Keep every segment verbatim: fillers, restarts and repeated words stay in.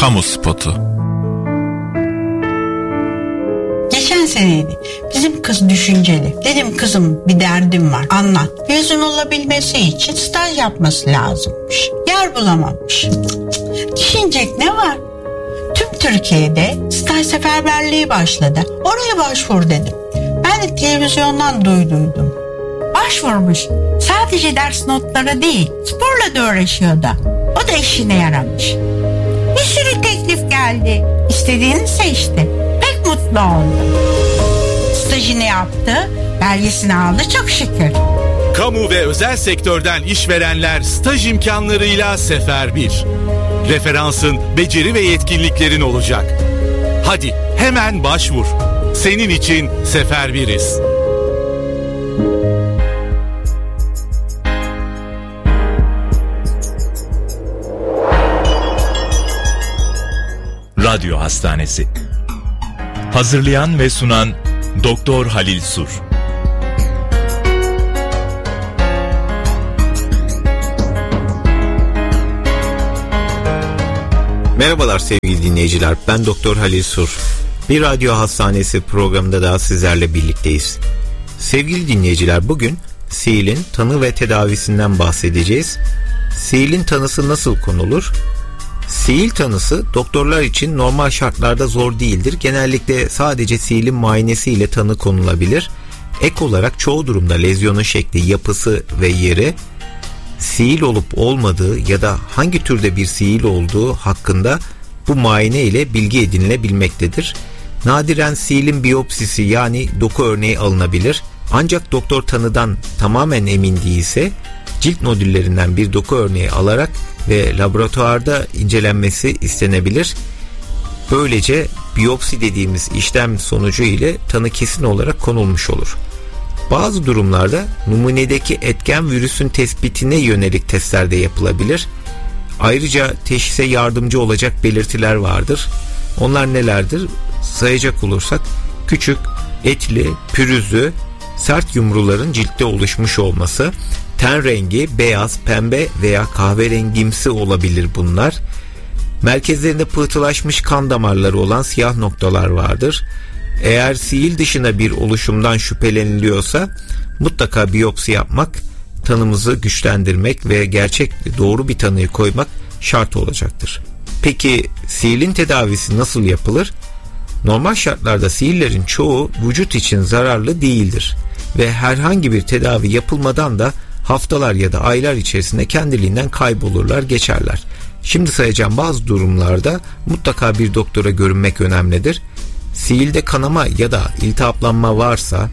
Kamu spotu. Geçen seneydi. Bizim kız düşünceli. Dedim kızım bir derdim var, anlat. Mezun olabilmesi için staj yapması lazımmış. Yer bulamamış. Düşünecek ne var? Tüm Türkiye'de staj seferberliği başladı. Oraya başvur dedim. Ben de televizyondan duyduydum. Başvurmuş. Sadece ders notları değil, sporla da uğraşıyor da. O da işine yaramış. Bir sürü teklif geldi. İstediğini seçti. Pek mutlu oldu. Stajını yaptı, belgesini aldı çok şükür. Kamu ve özel sektörden işverenler staj imkanlarıyla seferber. Referansın, beceri ve yetkinliklerin olacak. Hadi hemen başvur. Senin için seferberiz. Radyo Hastanesi. Hazırlayan ve sunan Doktor Halil Sur. Merhabalar sevgili dinleyiciler, ben Doktor Halil Sur. Bir Radyo Hastanesi programında daha sizlerle birlikteyiz. Sevgili dinleyiciler, bugün siilin tanı ve tedavisinden bahsedeceğiz. Siilin tanısı nasıl konulur? Siil tanısı doktorlar için normal şartlarda zor değildir. Genellikle sadece siilin muayenesiyle tanı konulabilir. Ek olarak çoğu durumda lezyonun şekli, yapısı ve yeri, siil olup olmadığı ya da hangi türde bir siil olduğu hakkında bu muayene ile bilgi edinilebilmektedir. Nadiren siilin biyopsisi yani doku örneği alınabilir. Ancak doktor tanıdan tamamen emin değilse cilt nodüllerinden bir doku örneği alarak ve laboratuvarda incelenmesi istenebilir. Böylece biyopsi dediğimiz işlem sonucu ile tanı kesin olarak konulmuş olur. Bazı durumlarda numunedeki etken virüsün tespitine yönelik testler de yapılabilir. Ayrıca teşhise yardımcı olacak belirtiler vardır. Onlar nelerdir? Sayacak olursak küçük, etli, pürüzlü, sert yumruların ciltte oluşmuş olması, ten rengi beyaz, pembe veya kahverengimsi olabilir bunlar. Merkezlerinde pıhtılaşmış kan damarları olan siyah noktalar vardır. Eğer siil dışında bir oluşumdan şüpheleniliyorsa mutlaka biyopsi yapmak, tanımızı güçlendirmek ve gerçek doğru bir tanıyı koymak şart olacaktır. Peki siilin tedavisi nasıl yapılır? Normal şartlarda siillerin çoğu vücut için zararlı değildir ve herhangi bir tedavi yapılmadan da haftalar ya da aylar içerisinde kendiliğinden kaybolurlar, geçerler. Şimdi sayacağım bazı durumlarda mutlaka bir doktora görünmek önemlidir. Siilde kanama ya da iltihaplanma varsa,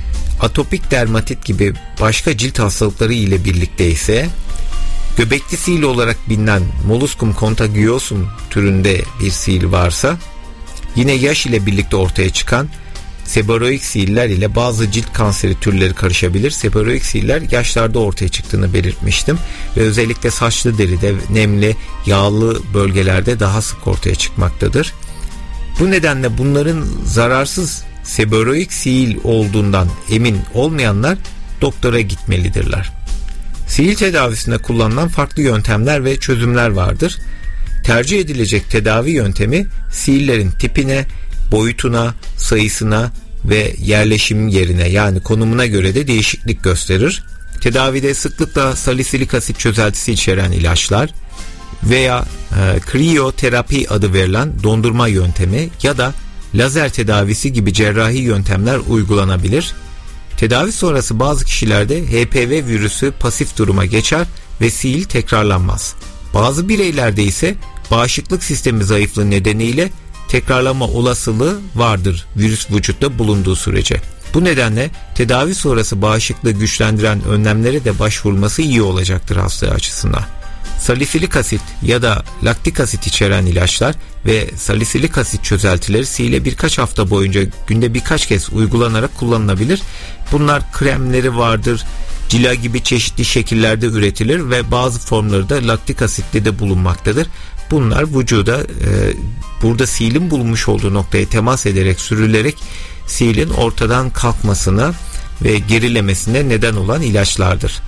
atopik dermatit gibi başka cilt hastalıkları ile birlikte ise, göbekli siil olarak bilinen molluscum contagiosum türünde bir siil varsa, yine yaş ile birlikte ortaya çıkan seboroik siiller ile bazı cilt kanseri türleri karışabilir. Seboroik siiller yaşlarda ortaya çıktığını belirtmiştim ve özellikle saçlı deride, nemli, yağlı bölgelerde daha sık ortaya çıkmaktadır. Bu nedenle bunların zararsız seboroik siil olduğundan emin olmayanlar doktora gitmelidirler. Siil tedavisinde kullanılan farklı yöntemler ve çözümler vardır. Tercih edilecek tedavi yöntemi siillerin tipine, boyutuna, sayısına ve yerleşim yerine yani konumuna göre de değişiklik gösterir. Tedavide sıklıkla salisilik asit çözeltisi içeren ilaçlar veya e, kriyoterapi adı verilen dondurma yöntemi ya da lazer tedavisi gibi cerrahi yöntemler uygulanabilir. Tedavi sonrası bazı kişilerde H P V virüsü pasif duruma geçer ve siil tekrarlanmaz. Bazı bireylerde ise bağışıklık sistemi zayıflığı nedeniyle tekrarlama olasılığı vardır virüs vücutta bulunduğu sürece. Bu nedenle tedavi sonrası bağışıklığı güçlendiren önlemlere de başvurulması iyi olacaktır hasta açısından. Salisilik asit ya da laktik asit içeren ilaçlar ve salisilik asit çözeltileri siile birkaç hafta boyunca günde birkaç kez uygulanarak kullanılabilir. Bunlar kremleri vardır, cila gibi çeşitli şekillerde üretilir ve bazı formları da laktik asitte de bulunmaktadır. Bunlar vücuda e, burada siilin bulunmuş olduğu noktaya temas ederek sürülerek siilin ortadan kalkmasına ve gerilemesine neden olan ilaçlardır.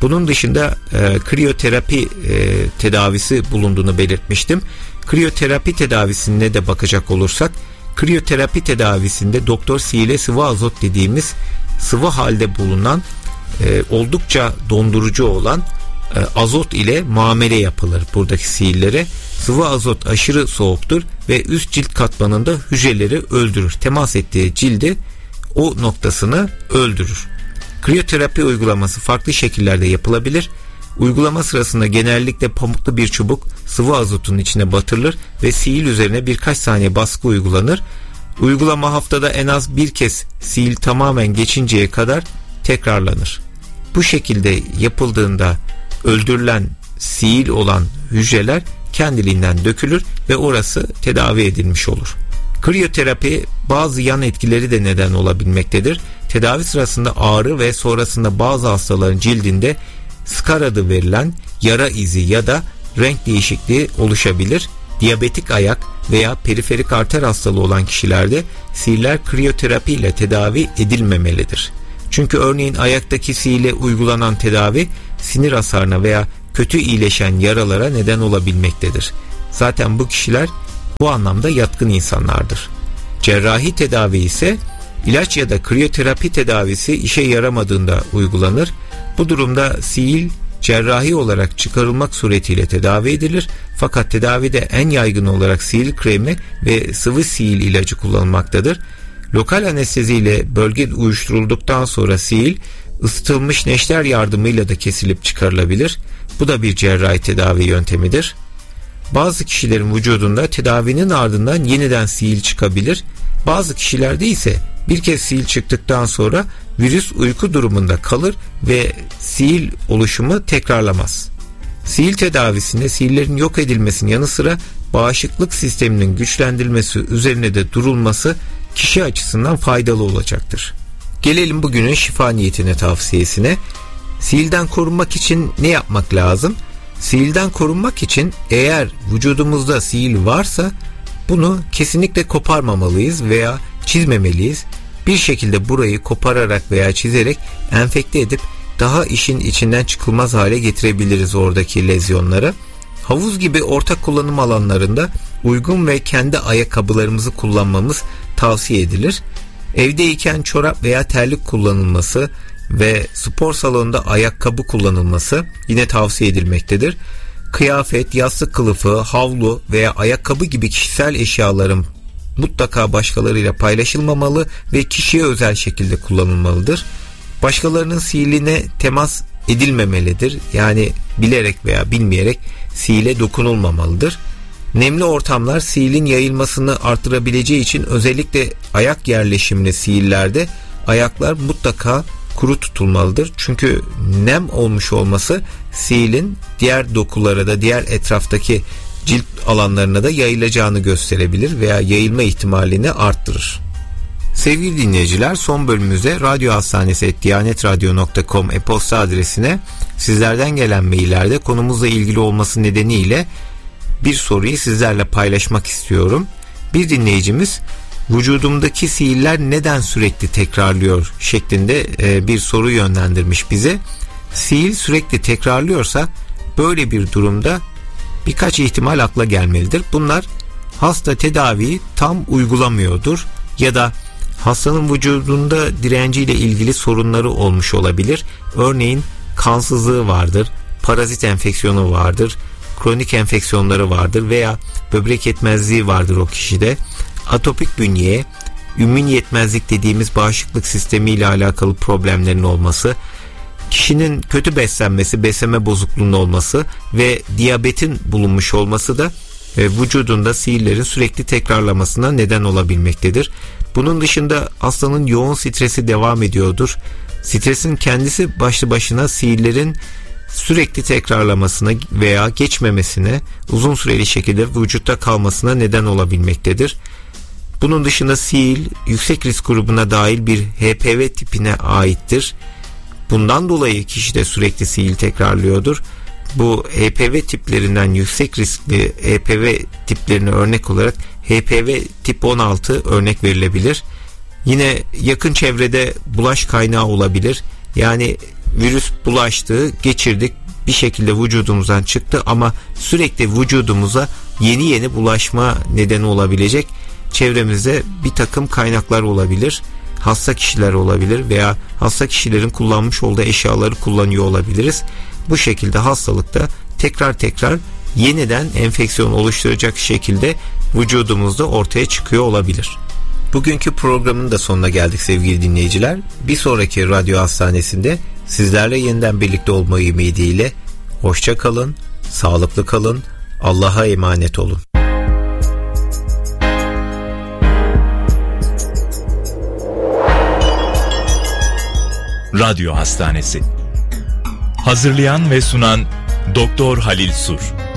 Bunun dışında e, kriyoterapi e, tedavisi bulunduğunu belirtmiştim. Kriyoterapi tedavisine de bakacak olursak, kriyoterapi tedavisinde doktor sihile sıvı azot dediğimiz sıvı halde bulunan e, oldukça dondurucu olan e, azot ile muamele yapılır buradaki sihillere. Sıvı azot aşırı soğuktur ve üst cilt katmanında hücreleri öldürür. Temas ettiği cildi o noktasını öldürür. Kriyoterapi uygulaması farklı şekillerde yapılabilir. Uygulama sırasında genellikle pamuklu bir çubuk sıvı azotun içine batırılır ve sihil üzerine birkaç saniye baskı uygulanır. Uygulama haftada en az bir kez sihil tamamen geçinceye kadar tekrarlanır. Bu şekilde yapıldığında öldürülen sihil olan hücreler kendiliğinden dökülür ve orası tedavi edilmiş olur. Kriyoterapi bazı yan etkileri de neden olabilmektedir. Tedavi sırasında ağrı ve sonrasında bazı hastaların cildinde skar adı verilen yara izi ya da renk değişikliği oluşabilir. Diyabetik ayak veya periferik arter hastalığı olan kişilerde sihirler kriyoterapi ile tedavi edilmemelidir. Çünkü örneğin ayaktaki sihirle uygulanan tedavi sinir hasarına veya kötü iyileşen yaralara neden olabilmektedir. Zaten bu kişiler bu anlamda yatkın insanlardır. Cerrahi tedavi ise ilaç ya da kriyoterapi tedavisi işe yaramadığında uygulanır. Bu durumda sihil cerrahi olarak çıkarılmak suretiyle tedavi edilir. Fakat tedavide en yaygın olarak sihil kremi ve sıvı sihil ilacı kullanılmaktadır. Lokal anestezi ile bölge uyuşturulduktan sonra sihil ısıtılmış neşter yardımıyla da kesilip çıkarılabilir. Bu da bir cerrahi tedavi yöntemidir. Bazı kişilerin vücudunda tedavinin ardından yeniden sihil çıkabilir. Bazı kişilerde ise bir kez sihil çıktıktan sonra virüs uyku durumunda kalır ve sihil oluşumu tekrarlamaz. Sihil tedavisinde sihillerin yok edilmesinin yanı sıra bağışıklık sisteminin güçlendirilmesi üzerine de durulması kişi açısından faydalı olacaktır. Gelelim bugünün şifa niyetine tavsiyesine. Sihilden korunmak için ne yapmak lazım? Sihilden korunmak için eğer vücudumuzda sihil varsa bunu kesinlikle koparmamalıyız veya çizmemeliyiz. Bir şekilde burayı kopararak veya çizerek enfekte edip daha işin içinden çıkılmaz hale getirebiliriz oradaki lezyonlara. Havuz gibi ortak kullanım alanlarında uygun ve kendi ayakkabılarımızı kullanmamız tavsiye edilir. Evdeyken çorap veya terlik kullanılması ve spor salonunda ayakkabı kullanılması yine tavsiye edilmektedir. Kıyafet, yastık kılıfı, havlu veya ayakkabı gibi kişisel eşyaların mutlaka başkalarıyla paylaşılmamalı ve kişiye özel şekilde kullanılmalıdır. Başkalarının sihiline temas edilmemelidir. Yani bilerek veya bilmeyerek sihile dokunulmamalıdır. Nemli ortamlar sihilin yayılmasını artırabileceği için özellikle ayak yerleşimli sihillerde ayaklar mutlaka kuru tutulmalıdır. Çünkü nem olmuş olması sihilin diğer dokulara da diğer etraftaki cilt alanlarına da yayılacağını gösterebilir veya yayılma ihtimalini arttırır. Sevgili dinleyiciler, son bölümümüzde radyo hastanesi et diyanetradyo nokta com e-posta adresine sizlerden gelen maillerde konumuzla ilgili olması nedeniyle bir soruyu sizlerle paylaşmak istiyorum. Bir dinleyicimiz vücudumdaki sihirler neden sürekli tekrarlıyor şeklinde bir soru yönlendirmiş bize. Sihir sürekli tekrarlıyorsa böyle bir durumda birkaç ihtimal akla gelmelidir. Bunlar hasta tedaviyi tam uygulamıyordur ya da hastanın vücudunda direnciyle ilgili sorunları olmuş olabilir. Örneğin kansızlığı vardır, parazit enfeksiyonu vardır, kronik enfeksiyonları vardır veya böbrek yetmezliği vardır o kişide. Atopik bünye, immün yetmezlik dediğimiz bağışıklık sistemi ile alakalı problemlerin olması, kişinin kötü beslenmesi, beslenme bozukluğunun olması ve diyabetin bulunmuş olması da e, vücudunda sihirlerin sürekli tekrarlamasına neden olabilmektedir. Bunun dışında hastanın yoğun stresi devam ediyordur. Stresin kendisi başlı başına sihirlerin sürekli tekrarlamasına veya geçmemesine, uzun süreli şekilde vücutta kalmasına neden olabilmektedir. Bunun dışında sihir yüksek risk grubuna dahil bir H P V tipine aittir. Bundan dolayı kişi de sürekli sihir tekrarlıyordur. Bu H P V tiplerinden yüksek riskli H P V tiplerine örnek olarak H P V tip on altı örnek verilebilir. Yine yakın çevrede bulaş kaynağı olabilir. Yani virüs bulaştı, geçirdik, bir şekilde vücudumuzdan çıktı ama sürekli vücudumuza yeni yeni bulaşma nedeni olabilecek çevremizde bir takım kaynaklar olabilir. Hasta kişiler olabilir veya hasta kişilerin kullanmış olduğu eşyaları kullanıyor olabiliriz. Bu şekilde hastalıkta tekrar tekrar yeniden enfeksiyon oluşturacak şekilde vücudumuzda ortaya çıkıyor olabilir. Bugünkü programın da sonuna geldik sevgili dinleyiciler. Bir sonraki radyo hastanesinde sizlerle yeniden birlikte olmayı ümidiyle hoşça kalın, sağlıklı kalın, Allah'a emanet olun. Radyo Hastanesi. Hazırlayan ve sunan Doktor Halil Sur.